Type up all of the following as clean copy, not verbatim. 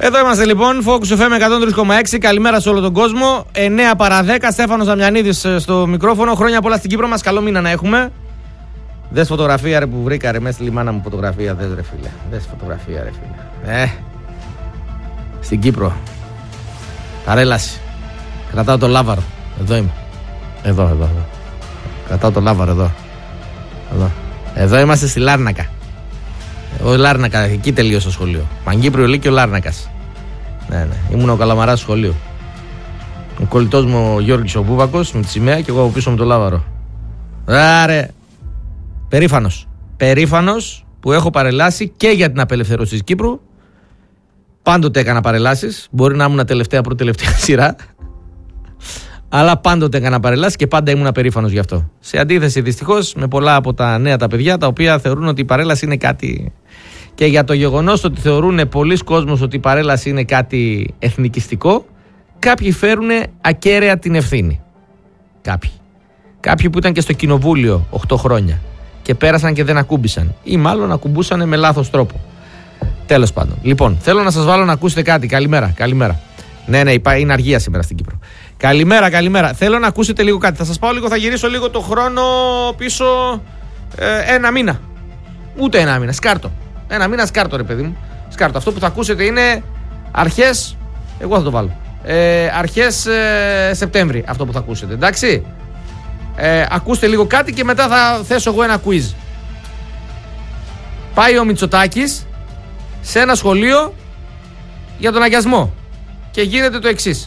Εδώ είμαστε λοιπόν, Focus FM 103,6. Καλημέρα σε όλο τον κόσμο. 9 παρά 10. Στέφανος Ζαμιανίδης στο μικρόφωνο. Χρόνια πολλά στην Κύπρο μας. Καλό μήνα να έχουμε. Δες φωτογραφία ρε που βρήκα ρε μέσα στη λιμάνα μου. Φωτογραφία, δες ρε φίλε. Δες φωτογραφία ρε φίλε. Στην Κύπρο. Παρέλαση. Κρατάω το λάβαρο. Εδώ είμαι. Εδώ. Κρατάω το λάβαρο εδώ. Εδώ είμαστε στη Λάρνακα. Εγώ Λάρνακα, εκεί τελείωσε το σχολείο. Παγκύπριο Λύκειο Λάρνακας. Ναι. Ήμουν ο Καλαμαράς στο σχολείο. Ο κολλητός μου ο Γιώργης ο Μπούβακος με τη σημαία και εγώ από πίσω με το λάβαρο. Άρε. Περήφανος που έχω παρελάσει και για την απελευθέρωση της Κύπρου. Πάντοτε έκανα παρελάσεις. Μπορεί να ήμουν πρώτη-τελευταία σειρά. Αλλά πάντοτε έκανα παρελάσεις και πάντα ήμουν περήφανος γι' αυτό. Σε αντίθεση δυστυχώς με πολλά από τα νέα τα παιδιά τα οποία θεωρούν ότι η παρέλαση είναι κάτι. Και για το γεγονός ότι θεωρούν πολλοί κόσμος ότι η παρέλαση είναι κάτι εθνικιστικό, κάποιοι φέρουν ακέραια την ευθύνη. Κάποιοι που ήταν και στο κοινοβούλιο 8 χρόνια και πέρασαν και δεν ακούμπησαν, ή μάλλον ακουμπούσαν με λάθος τρόπο. Τέλος πάντων. Λοιπόν, θέλω να σας βάλω να ακούσετε κάτι. Καλημέρα. Ναι, είναι αργία σήμερα στην Κύπρο. Καλημέρα. Θέλω να ακούσετε λίγο κάτι. Θα σας πάω λίγο, θα γυρίσω λίγο το χρόνο πίσω. Ένα μήνα. Ούτε ένα μήνα. Σκάρτο. Ένα μήνα σκάρτο, ρε παιδί μου. Σκάρτο. Αυτό που θα ακούσετε είναι αρχές. Εγώ θα το βάλω. Αρχές Σεπτέμβρη. Αυτό που θα ακούσετε. Εντάξει. Ακούστε λίγο κάτι και μετά θα θέσω εγώ ένα quiz. Πάει ο Μητσοτάκης σε ένα σχολείο για τον αγιασμό και γίνεται το εξής.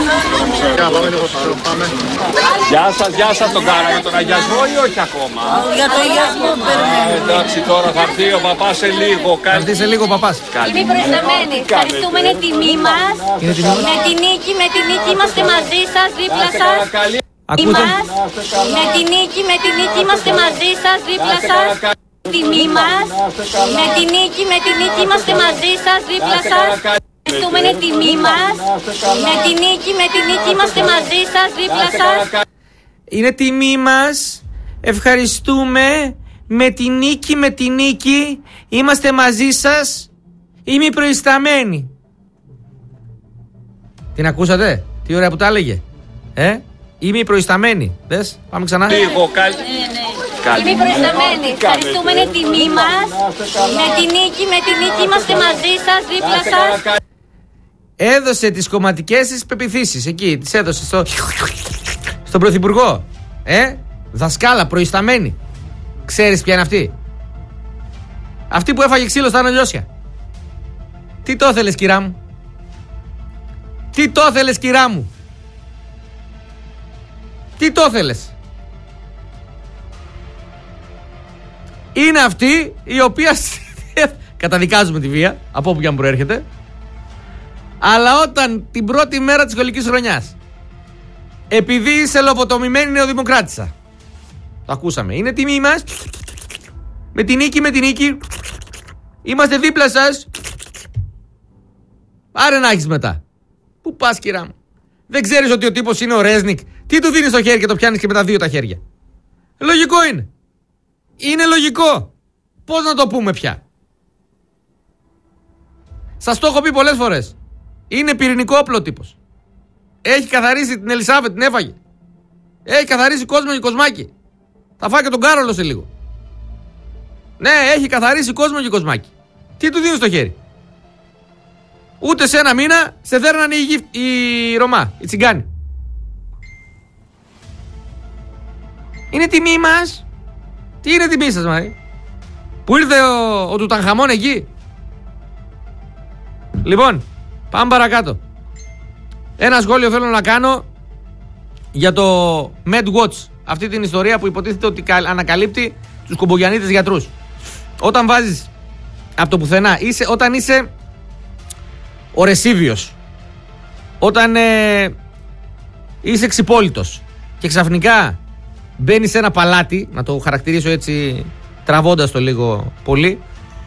Γεια σας, τον κάναμε τον αγιασμό ή όχι ακόμα? Για τον αγιασμό περιμένουμε. Εντάξει, τώρα θα έρθει ο παπάς σε λίγο. Θα έρθει σε λίγο ο παπάς. Είμαι προϊσταμένη. Ευχαριστούμε, είναι τιμή μας. Με τη νίκη είμαστε μαζί σας, δίπλα σας. Ακούτε. Με τη νίκη είμαστε μαζί σας, δίπλα σας. Τιμή μας. Με τη νίκη είμαστε μαζί σας, δίπλα σας. Ευχαριστούμε, είναι τιμή μας. Με τη νίκη είμαστε μαζί σας, δίπλα σας. Είναι τιμή μας. Ευχαριστούμε. Με τη νίκη είμαστε μαζί σας. Είμαι προϊσταμένη. Την ακούσατε? Τι ωραία που τα έλεγε. Είμαι προϊσταμένη. Δες, πάμε ξανά. Λίγο, Είμαι προϊσταμένη. Ευχαριστούμε, είναι τιμή μας. Με τη νίκη είμαστε μαζί σας, δίπλα σας. Έδωσε τις κομματικές της πεποιθήσεις. Εκεί τις έδωσε στον Πρωθυπουργό. Δασκάλα, προϊσταμένη. Ξέρεις ποια είναι αυτή? Αυτή που έφαγε ξύλο στα Αναλιώσια. Τι το ήθελες, κυρά μου? Τι το ήθελες? Είναι αυτή η οποία καταδικάζουμε τη βία από όπου και αν προέρχεται. Αλλά όταν την πρώτη μέρα της σχολικής χρονιάς, επειδή είσαι λοποτομημένη νεοδημοκράτησα, το ακούσαμε, είναι τιμή μας. Με τη νίκη είμαστε δίπλα σας. Άρε να έχεις μετά. Πού πας, κυρά μου? Δεν ξέρεις ότι ο τύπος είναι ο Ρέσνικ? Τι του δίνεις το χέρι και το πιάνεις και με τα δύο τα χέρια? Λογικό είναι. Είναι λογικό. Πώς να το πούμε πια? Σας το έχω πει πολλές φορές. Είναι πυρηνικό όπλο τύπος. Έχει καθαρίσει την Ελισάβετ, την έφαγε. Έχει καθαρίσει κόσμο και κοσμάκι. Θα φάει και τον Κάρολο σε λίγο. Ναι, έχει καθαρίσει κόσμο και κοσμάκι. Τι του δίνεις στο χέρι? Ούτε σε ένα μήνα σε δέρνανε οι Ρωμά, οι Τσιγκάνοι. Είναι τιμή μας. Τι είναι τιμή σας, Μαρή? Που ήρθε ο Τουτανχαμών εκεί? Λοιπόν, πάμε παρακάτω. Ένα σχόλιο θέλω να κάνω για το MedWatch. Αυτή την ιστορία που υποτίθεται ότι ανακαλύπτει τους κομπογιανίτες γιατρούς. Όταν βάζεις από το πουθενά, όταν είσαι ο Ρεσίβιος, όταν είσαι ξυπόλυτος και ξαφνικά μπαίνεις σε ένα παλάτι, να το χαρακτηρίσω έτσι τραβώντας το λίγο πολύ,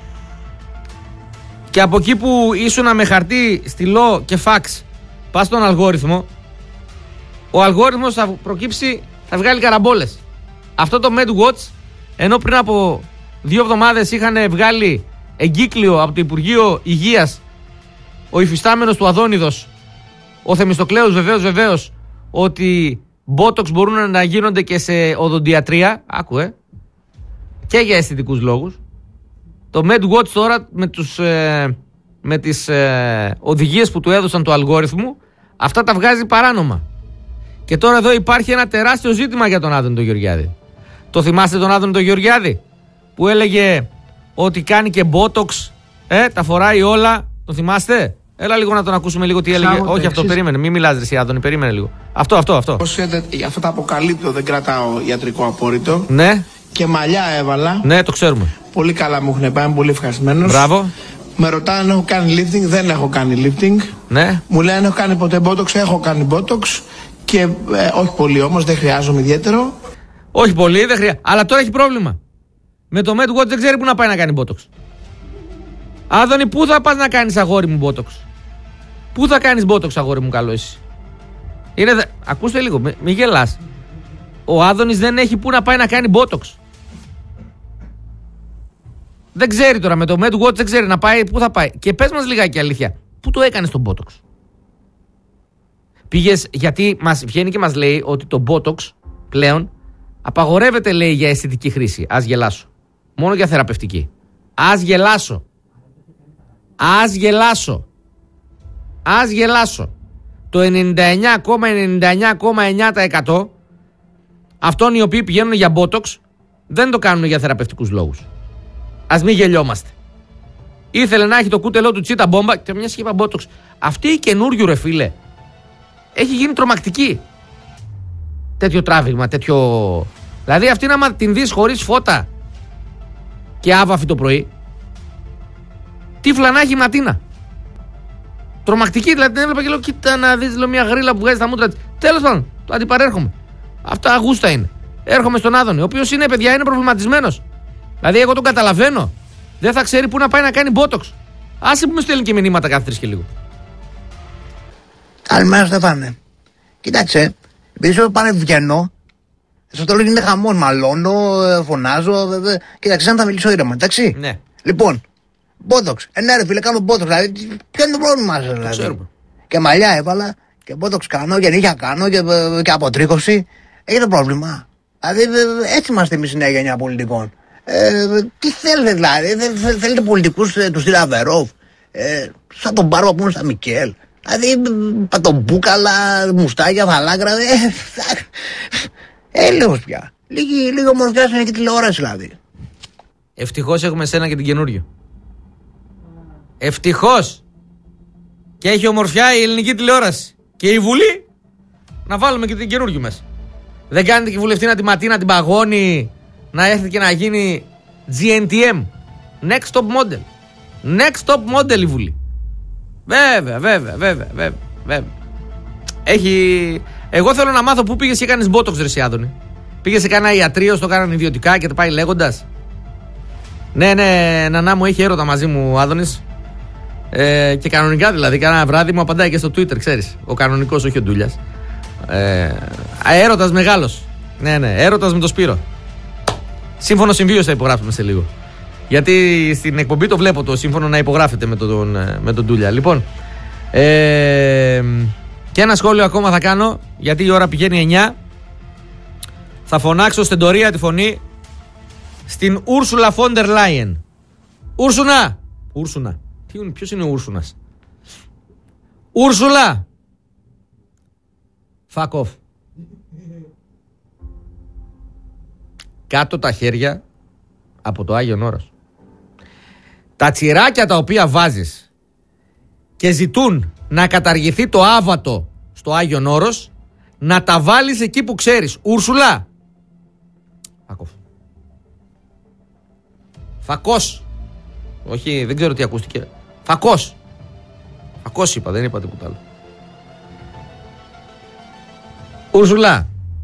και από εκεί που ήσουνα με χαρτί, στυλό και φαξ πας στον αλγόριθμο, ο αλγόριθμος θα προκύψει, θα βγάλει καραμπόλες. Αυτό το MedWatch, ενώ πριν από 2 εβδομάδες είχαν βγάλει εγκύκλιο από το Υπουργείο Υγείας ο υφιστάμενος του Αδόνιδος, ο Θεμιστοκλέους βεβαίως, ότι μπότοξ μπορούν να γίνονται και σε οδοντιατρία, άκουε, και για αισθητικούς λόγους. Το MedWatch τώρα με τις οδηγίες που του έδωσαν του αλγόριθμου, αυτά τα βγάζει παράνομα. Και τώρα εδώ υπάρχει ένα τεράστιο ζήτημα για τον Άδωνη τον Γεωργιάδη. Το θυμάστε τον Άδωνη τον Γεωργιάδη που έλεγε ότι κάνει και μπότοξ, τα φοράει όλα, το θυμάστε? Έλα λίγο να τον ακούσουμε λίγο τι έλεγε. Όχι, αυτό περίμενε, μην μιλάς ρε εσύ Άδωνη, περίμενε λίγο. Αυτό. Πώς για αυτό τα αποκαλύπτω, δεν κρατάω ιατρικό απόρριτο. Ναι. Και μαλλιά έβαλα. Ναι, το ξέρουμε. Πολύ καλά μου έχουν πάει, είμαι πολύ ευχαριστημένος. Μπράβο. Με ρωτάνε αν έχω κάνει lifting, δεν έχω κάνει lifting. Ναι. Μου λένε αν έχω κάνει ποτέ botox, έχω κάνει botox. Και όχι πολύ όμως, δεν χρειάζομαι ιδιαίτερο. Όχι πολύ, δεν χρειάζεται. Αλλά τώρα έχει πρόβλημα. Με το MedWatch δεν ξέρει πού να πάει να κάνει botox. Άδωνη, πού θα πας να κάνεις αγόρι μου botox? Πού θα κάνεις botox αγόρι μου καλό εσύ? Ακούστε λίγο, μη γελάς. Ο Άδωνης δεν έχει πού να πάει να κάνει botox. Δεν ξέρει τώρα με το MedWatch, δεν ξέρει να πάει, πού θα πάει. Και πες μας λιγάκι αλήθεια, πού το έκανες το botox? Πήγες, γιατί μας βγαίνει και μας λέει ότι το botox πλέον απαγορεύεται, λέει, για αισθητική χρήση. Ας γελάσω. Μόνο για θεραπευτική. Ας γελάσω. Το 99,99,9% αυτών οι οποίοι πηγαίνουν για botox δεν το κάνουν για θεραπευτικούς λόγους. Ας μην γελιόμαστε. Ήθελε να έχει το κούτελό του τσίτα μπόμπα και μια σχήμα botox. Αυτή η καινούριου ρε φίλε έχει γίνει τρομακτική. Τέτοιο τράβηγμα, τέτοιο. Δηλαδή αυτή να την δεις χωρίς φώτα και άβαφη το πρωί, τι φλανάχη ματίνα. Τρομακτική, δηλαδή την έβλεπα και λέω: κοίτα να δεις, λέω, μια γρίλα που βγάζει τα μούτρα της. Τέλος πάντων, το αντιπαρέρχομαι. Αυτά αγούστα είναι. Έρχομαι στον Άδωνη, ο οποίος είναι, παιδιά, είναι προβληματισμένος. Δηλαδή, εγώ τον καταλαβαίνω. Δεν θα ξέρει πού να πάει να κάνει botox. Άσε που με στέλνει και μηνύματα κάθε 3 και λίγο. Καλημέρα, Στεφάνε. Κοίταξε, επειδή σου πάνε βγαίνω, στο τέλος γίνεται χαμόν. Μαλώνω, φωνάζω. Κοίταξε, σαν να τα μιλήσω ήρεμα, εντάξει. Ναι. Λοιπόν, botox. Ναι, ρε φίλε, κάνω botox. Δηλαδή, ποιο είναι το πρόβλημα σας, δηλαδή? Και μαλλιά έβαλα, και botox κάνω, και νύχια κάνω, και αποτρίχωση. Έχετε πρόβλημα. Δηλαδή, έτσι είμαστε εμείς η νέα γενιά πολιτικών. Τι θέλετε, δηλαδή? Θέλετε πολιτικούς του στυλ Αβερόφ, σαν τον Μπάρμπα που είναι στα Μικέλ? Δηλαδή, πατομπούκαλα, μουστάκια, φαλάκρα. Έλεος πια. Λίγο ομορφιά είναι και τηλεόραση, δηλαδή. Ευτυχώς έχουμε σένα και την καινούριο. Ευτυχώς. Και έχει ομορφιά η ελληνική τηλεόραση. Και η Βουλή. Να βάλουμε και την καινούριο μέσα. Δεν κάνετε και βουλευτή να τη ματίνα, την παγώνει, να έρθει και να γίνει GNTM. Next top model. Next top model η Βουλή. Βέβαια. Έχει. Εγώ θέλω να μάθω πού πήγες και έκανες botox, ρε εσύ Άδωνη. Πήγες σε κανένα ιατρείο, το κάνανε ιδιωτικά και το πάει λέγοντας. Ναι, νανά μου, έχει έρωτα μαζί μου ο Άδωνης. Και κανονικά δηλαδή, κανένα βράδυ μου απαντάει και στο Twitter, ξέρεις. Ο κανονικός, όχι ο Ντούλιας. Έρωτας μεγάλος. Ναι, έρωτας με το Σπύρο. Σύμφωνο συμβίωση θα υπογράψουμε σε λίγο. Γιατί στην εκπομπή το βλέπω το σύμφωνο να υπογράφεται με τον Ντούλια. Λοιπόν, και ένα σχόλιο ακόμα θα κάνω, γιατί η ώρα πηγαίνει 9. Θα φωνάξω στεντορία τη φωνή στην Ούρσουλα Φόντερ Λάιεν. Ούρσουνα. Ποιος είναι ο Ούρσουνας? Ούρσουλα. Fuck off. Κάτω τα χέρια από το Άγιον Όρος. Τα τσιράκια τα οποία βάζεις και ζητούν να καταργηθεί το άβατο στο Άγιον Όρος, να τα βάλεις εκεί που ξέρεις. Ούρσουλα. Φακός. Όχι, δεν ξέρω τι ακούστηκε. Φακός. Φακός είπα, δεν είπα τίποτα άλλο. Ούρσουλα,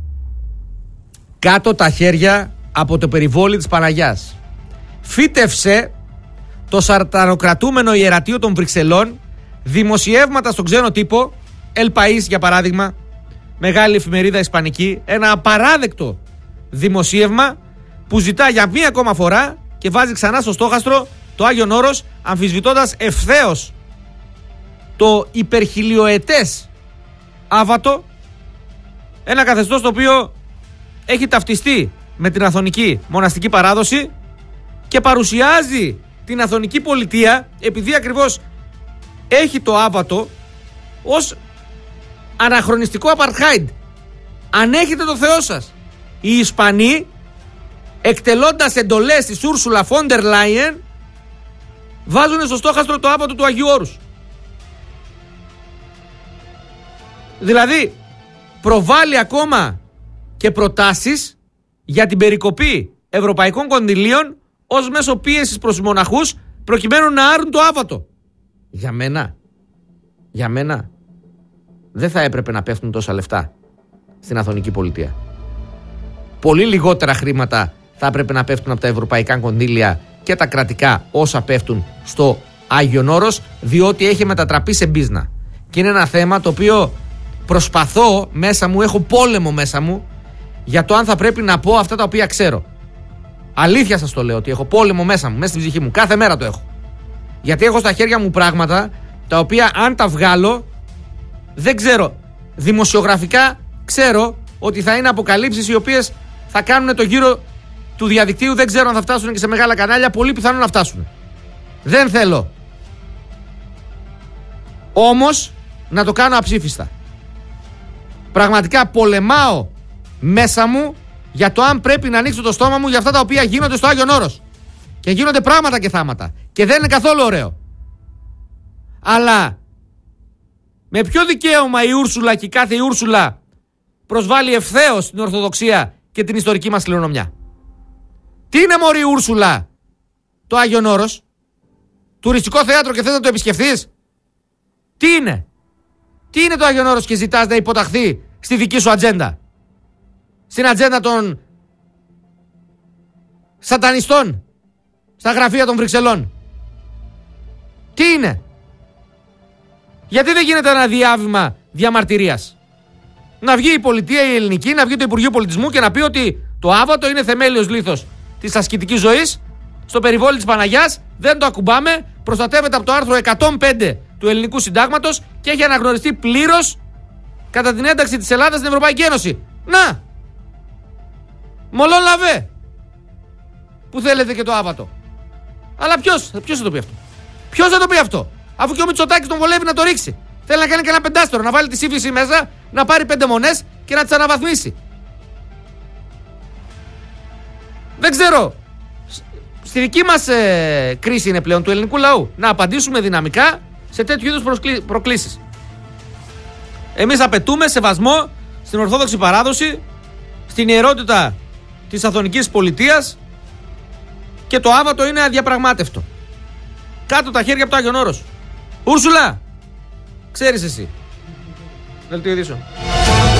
κάτω τα χέρια από το περιβόλι της Παναγιάς. Φύτευσε το σαρτανοκρατούμενο ιερατείο των Βρυξελών δημοσιεύματα στον ξένο τύπο, El País για παράδειγμα, μεγάλη εφημερίδα ισπανική, ένα απαράδεκτο δημοσίευμα που ζητά για μία ακόμα φορά και βάζει ξανά στο στόχαστρο το Άγιον Όρος, αμφισβητώντας ευθέως το υπερχιλιοετές άβατο, ένα καθεστώς το οποίο έχει ταυτιστεί με την αθωνική μοναστική παράδοση και παρουσιάζει την αθωνική πολιτεία, επειδή ακριβώς έχει το άβατο, ως αναχρονιστικό apartheid. Αν έχετε το Θεό σας. Οι Ισπανοί, εκτελώντας εντολές της Ούρσουλα Φόντερ Λάιεν, βάζουν στο στόχαστρο το άβατο του Αγίου Όρους. Δηλαδή προβάλλει ακόμα και προτάσεις για την περικοπή ευρωπαϊκών κονδυλίων ως μέσο πίεσης προς τους μοναχούς, προκειμένου να άρουν το άβατο. Για μένα δεν θα έπρεπε να πέφτουν τόσα λεφτά στην αθωνική πολιτεία. Πολύ λιγότερα χρήματα θα έπρεπε να πέφτουν από τα ευρωπαϊκά κονδύλια και τα κρατικά όσα πέφτουν στο Άγιον Όρος, διότι έχει μετατραπεί σε μπίζνα. Και είναι ένα θέμα το οποίο προσπαθώ μέσα μου, έχω πόλεμο μέσα μου για το αν θα πρέπει να πω αυτά τα οποία ξέρω. Αλήθεια σας το λέω, ότι έχω πόλεμο μέσα μου, μέσα στην ψυχή μου. Κάθε μέρα το έχω. Γιατί έχω στα χέρια μου πράγματα τα οποία αν τα βγάλω, δεν ξέρω. Δημοσιογραφικά ξέρω ότι θα είναι αποκαλύψεις οι οποίες θα κάνουν το γύρο του διαδικτύου. Δεν ξέρω αν θα φτάσουν και σε μεγάλα κανάλια. Πολύ πιθανόν να φτάσουν. Δεν θέλω όμως να το κάνω αψήφιστα. Πραγματικά πολεμάω μέσα μου για το αν πρέπει να ανοίξω το στόμα μου για αυτά τα οποία γίνονται στο Άγιον Όρος. Και γίνονται πράγματα και θάματα. Και δεν είναι καθόλου ωραίο. Αλλά με ποιο δικαίωμα η Ούρσουλα και η κάθε η Ούρσουλα προσβάλλει ευθέως την Ορθοδοξία και την ιστορική μας κληρονομιά? Τι είναι μωρή Ούρσουλα το Άγιον Όρος? Τουριστικό θέατρο και θες να το επισκεφθείς? Τι είναι? Τι είναι το Άγιον Όρος και ζητάς να υποταχθεί στη δική σου ατζέντα? Στην ατζέντα των σατανιστών στα γραφεία των Βρυξελών? Τι είναι? Γιατί δεν γίνεται ένα διάβημα διαμαρτυρίας? Να βγει η πολιτεία η ελληνική, να βγει το Υπουργείο Πολιτισμού και να πει ότι το άβατο είναι θεμέλιος λίθος της ασκητικής ζωής στο περιβόλι της Παναγιάς, δεν το ακουμπάμε, προστατεύεται από το άρθρο 105 του Ελληνικού Συντάγματος και έχει αναγνωριστεί πλήρως κατά την ένταξη της Ελλάδας στην Ευρωπαϊκή Ένωση. Να! Μολόν λαβέ! Που θέλετε και το άβατο. Αλλά ποιος θα το πει αυτό? Ποιος θα το πει αυτό? Αφού και ο Μητσοτάκης τον βολεύει να το ρίξει. Θέλει να κάνει και ένα πεντάστερο, να βάλει τη σύμφυση μέσα, να πάρει 5 μονές και να τις αναβαθμίσει. Δεν ξέρω. Στη δική μας κρίση είναι πλέον του ελληνικού λαού να απαντήσουμε δυναμικά σε τέτοιου είδους προκλήσεις. Εμείς απαιτούμε σεβασμό στην Ορθόδοξη παράδοση, στην ιερότητα της Αθωνικής πολιτείας, και το άβατο είναι αδιαπραγμάτευτο. Κάτω τα χέρια από το Άγιον Όρος. Ούρσουλα, ξέρεις εσύ. Δελτίο ειδήσεων.